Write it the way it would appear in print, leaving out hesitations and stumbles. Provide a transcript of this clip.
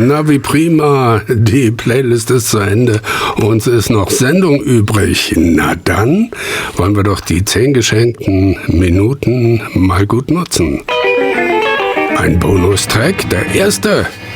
Na wie prima, die Playlist ist zu Ende. Uns ist noch Sendung übrig. Na dann wollen wir doch die 10 geschenkten Minuten mal gut nutzen. Ein Bonustrack, der erste